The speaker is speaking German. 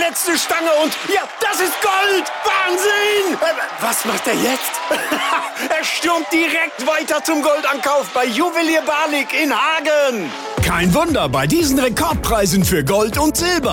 letzte Stange und ja, das ist Gold! Wahnsinn! Was macht er jetzt? Er stürmt direkt weiter zum Goldankauf bei Juwelier Barlik in Hagen. Kein Wunder bei diesen Rekordpreisen für Gold und Silber.